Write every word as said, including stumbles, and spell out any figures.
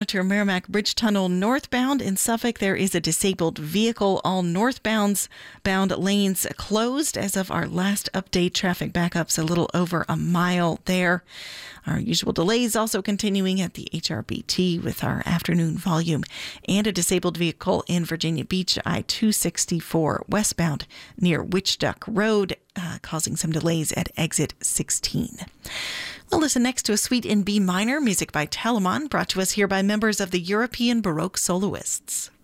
monitor Merrimack Bridge Tunnel northbound in Suffolk. There is a disabled vehicle. All northbound bound lanes closed as of our last update. Traffic backups a little over a mile there. Our usual delays also continuing at the H R B T with our afternoon volume, and a disabled vehicle in Virginia Beach, I two sixty-four westbound near Witch Duck Road, uh, causing some delays at exit sixteen. We'll listen next to a suite in B minor, music by Telemann, brought to us here by members of the European Baroque Soloists.